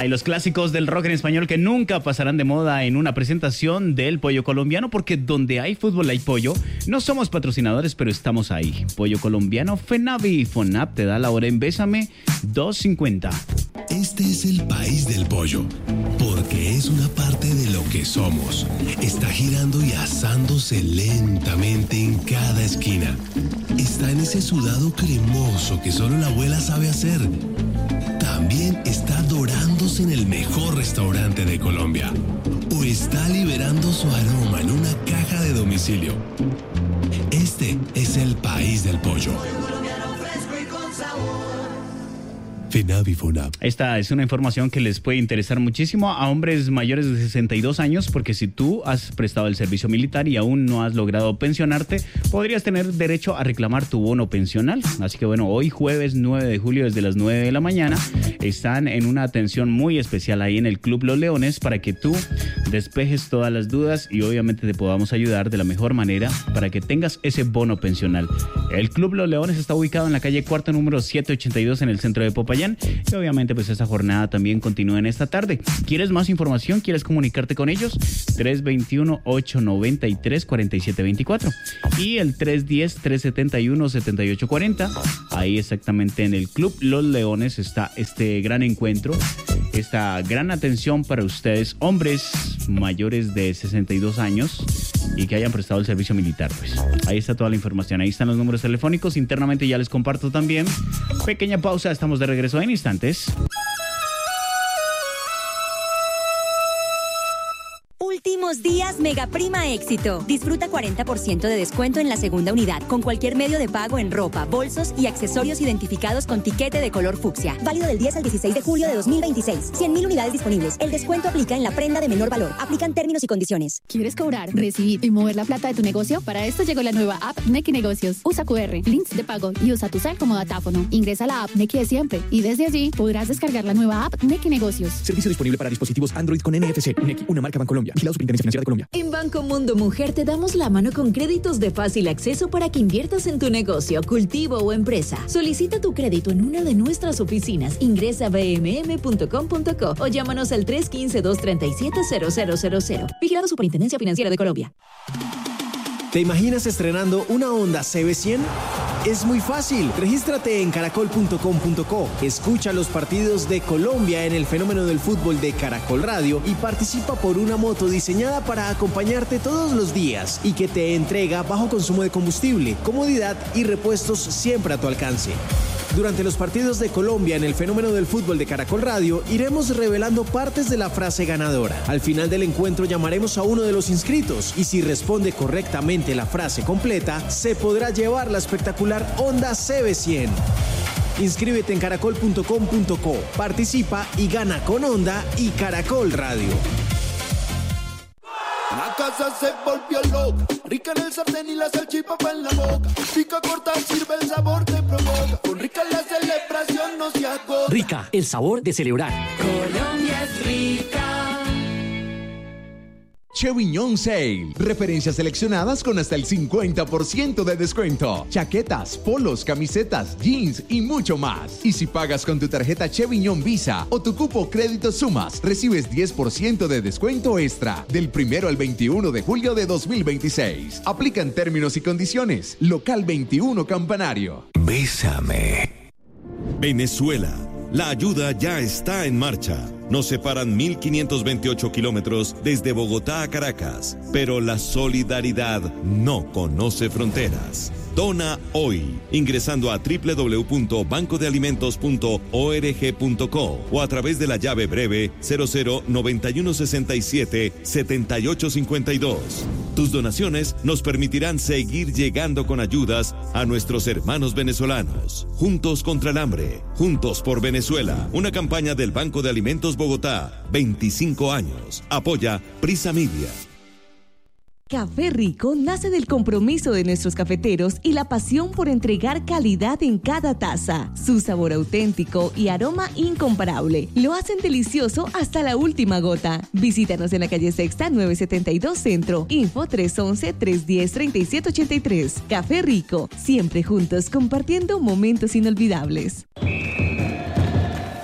Hay los clásicos del rock en español que nunca pasarán de moda en una presentación del Pollo Colombiano, porque donde hay fútbol hay pollo. No somos patrocinadores, pero estamos ahí. Pollo Colombiano, Fenavi. Fonap te da la hora en Bésame 2.50. Este es el país del pollo, porque es una parte de lo que somos. Está girando y asándose lentamente en cada esquina. Está en ese sudado cremoso que solo la abuela sabe hacer. También está dorándose en el mejor restaurante de Colombia. O está liberando su aroma en una caja de domicilio. Este es el país del pollo. Fenavi Fonap. Esta es una información que les puede interesar muchísimo a hombres mayores de 62 años, porque si tú has prestado el servicio militar y aún no has logrado pensionarte, podrías tener derecho a reclamar tu bono pensional. Así que bueno, hoy jueves 9 de julio desde las 9 de la mañana están en una atención muy especial ahí en el Club Los Leones para que tú despejes todas las dudas y obviamente te podamos ayudar de la mejor manera para que tengas ese bono pensional. El Club Los Leones está ubicado en la calle Cuarta número 782 en el centro de Popayán. Y obviamente pues esa jornada también continúa en esta tarde. ¿Quieres más información? ¿Quieres comunicarte con ellos? 321-893-4724 y el 310-371-7840. Ahí exactamente en el Club Los Leones está este gran encuentro, esta gran atención para ustedes, hombres mayores de 62 años y que hayan prestado el servicio militar. Pues ahí está toda la información, ahí están los números telefónicos. Internamente ya les comparto también. Pequeña pausa, estamos de regreso en instantes. Últimos días Mega Prima Éxito. Disfruta 40% de descuento en la segunda unidad con cualquier medio de pago en ropa, bolsos y accesorios identificados con tiquete de color fucsia. Válido del 10 al 16 de julio de 2026. 100.000 unidades disponibles. El descuento aplica en la prenda de menor valor. Aplican términos y condiciones. ¿Quieres cobrar, recibir y mover la plata de tu negocio? Para esto llegó la nueva app Nequi Negocios. Usa QR, links de pago y usa tu cel como datáfono. Ingresa a la app Nequi de siempre y desde allí podrás descargar la nueva app Nequi Negocios. Servicio disponible para dispositivos Android con NFC. Nequi, una marca Bancolombia. Vigilado Superintendencia Financiera de Colombia. En Banco Mundo Mujer te damos la mano con créditos de fácil acceso para que inviertas en tu negocio, cultivo o empresa. Solicita tu crédito en una de nuestras oficinas. Ingresa a bmm.com.co o llámanos al 315-237-0000. Vigilado Superintendencia Financiera de Colombia. ¿Te imaginas estrenando una Honda CB100? Es muy fácil. Regístrate en caracol.com.co. Escucha los partidos de Colombia en el fenómeno del fútbol de Caracol Radio y participa por una moto diseñada para acompañarte todos los días y que te entrega bajo consumo de combustible, comodidad y repuestos siempre a tu alcance. Durante los partidos de Colombia en el fenómeno del fútbol de Caracol Radio, iremos revelando partes de la frase ganadora. Al final del encuentro llamaremos a uno de los inscritos y si responde correctamente la frase completa, se podrá llevar la espectacular Honda CB100. Inscríbete en caracol.com.co, participa y gana con Honda y Caracol Radio. La casa se volvió loca, rica en el sartén y la salchipapa en la boca. Pica, corta, sirve, el sabor te provoca. Con Rica la celebración no se agota. Rica, el sabor de celebrar. Colombia es rica. Cheviñón Sale. Referencias seleccionadas con hasta el 50% de descuento. Chaquetas, polos, camisetas, jeans y mucho más. Y si pagas con tu tarjeta Cheviñón Visa o tu cupo Crédito Sumas, recibes 10% de descuento extra del 1 al 21 de julio de 2026. Aplican términos y condiciones. Local 21 Campanario. Bésame. Venezuela. La ayuda ya está en marcha. Nos separan 1.528 kilómetros desde Bogotá a Caracas, pero la solidaridad no conoce fronteras. Dona hoy, ingresando a www.bancodealimentos.org.co o a través de la llave breve 0091677852. Tus donaciones nos permitirán seguir llegando con ayudas a nuestros hermanos venezolanos. Juntos contra el hambre, juntos por Venezuela. Una campaña del Banco de Alimentos Bogotá, 25 años. Apoya Prisa Media. Café Rico nace del compromiso de nuestros cafeteros y la pasión por entregar calidad en cada taza. Su sabor auténtico y aroma incomparable lo hacen delicioso hasta la última gota. Visítanos en la calle Sexta 972 Centro. Info 311-310-3783. Café Rico, siempre juntos compartiendo momentos inolvidables.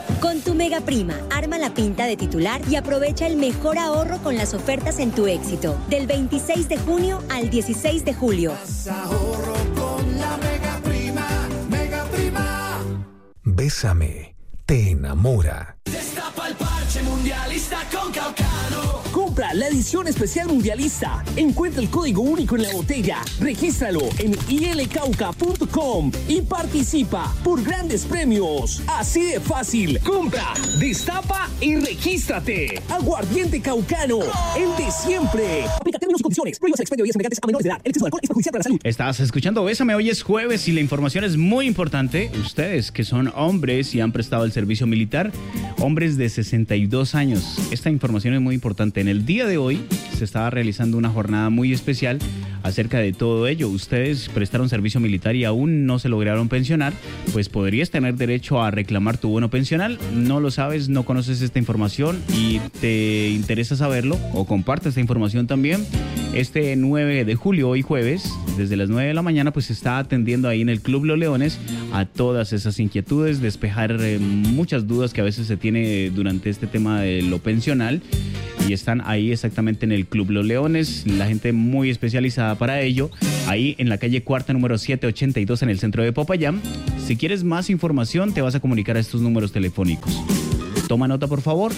tu Mega Prima, arma la pinta de titular y aprovecha el mejor ahorro con las ofertas en tu éxito. Del 26 de junio al 16 de julio. Ahorro con la Mega Prima, Mega Prima. Bésame, te enamora. Destapa el parche mundialista con Caucano. Compra la edición especial mundialista. Encuentra el código único en la botella. Regístralo en ilcauca.com y participa por grandes premios. Así de fácil. Compra, destapa y regístrate. Aguardiente Caucano, el de siempre. Aplica términos y condiciones. Prohíbas el expendio de bebidas embriagantes a menores de edad. El exceso de alcohol es perjudicial para la salud. Estás escuchando Bésame, hoy es jueves y la información es muy importante. Ustedes que son hombres y han prestado el servicio militar, hombres de 62 años. Esta información es muy importante. En el día de hoy se estaba realizando una jornada muy especial acerca de todo ello. Ustedes prestaron servicio militar y aún no se lograron pensionar, pues podrías tener derecho a reclamar tu bono pensional. No lo sabes, no conoces esta información y te interesa saberlo, o comparte esta información también. Este 9 de julio, hoy jueves, desde las 9 de la mañana, pues se está atendiendo ahí en el Club Los Leones a todas esas inquietudes, despejar muchas dudas que a veces se tiene durante este tema de lo pensional. Y están ahí exactamente en el Club Los Leones, la gente muy especializada para ello, ahí en la calle Cuarta, número 782, en el centro de Popayán. Si quieres más información, te vas a comunicar a estos números telefónicos. Toma nota, por favor.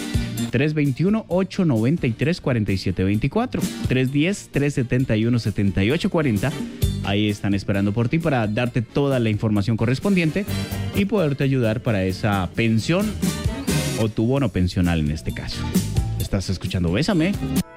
321-893-4724, 310-371-7840. Ahí están esperando por ti para darte toda la información correspondiente y poderte ayudar para esa pensión o tu bono pensional en este caso. Estás escuchando Bésame.